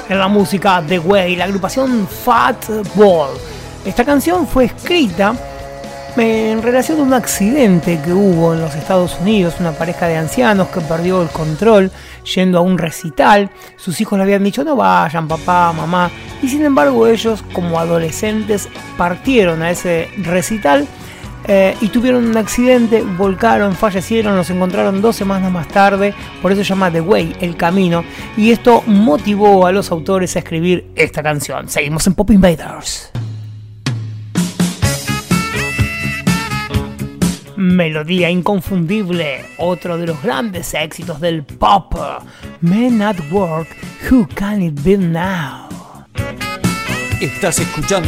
en la música The Way, la agrupación Fat Ball. Esta canción fue escrita en relación a un accidente que hubo en los Estados Unidos, una pareja de ancianos que perdió el control yendo a un recital. Sus hijos le habían dicho no vayan, papá, mamá, y sin embargo ellos como adolescentes partieron a ese recital y tuvieron un accidente, volcaron, fallecieron, los encontraron 2 semanas más tarde, por eso se llama The Way, el camino, y esto motivó a los autores a escribir esta canción. Seguimos en Pop Invaders. Melodía inconfundible, otro de los grandes éxitos del pop. Men at Work, Who Can It Be Now? Estás escuchando